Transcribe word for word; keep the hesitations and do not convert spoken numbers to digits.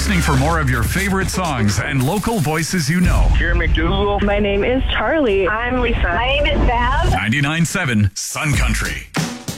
listening for more of your favorite songs and local voices you know. Here, McDougal. My name is Charlie. I'm Lisa. My name is Bev. ninety-nine point seven Sun Country.